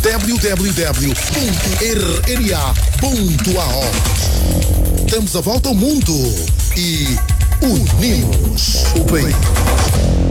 www.rna.ao. Damos a volta ao mundo e unimos o país.